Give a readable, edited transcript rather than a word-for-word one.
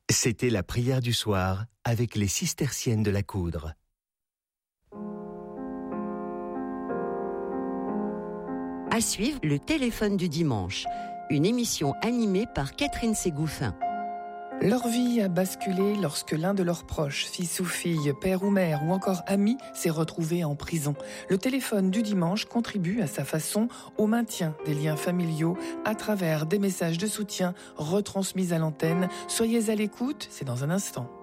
C'était la prière du soir avec les cisterciennes de la Coudre. À suivre, le téléphone du dimanche, une émission animée par Catherine Ségouffin. Leur vie a basculé lorsque l'un de leurs proches, fils ou fille, père ou mère ou encore ami, s'est retrouvé en prison. Le téléphone du dimanche contribue à sa façon au maintien des liens familiaux à travers des messages de soutien retransmis à l'antenne. Soyez à l'écoute, c'est dans un instant.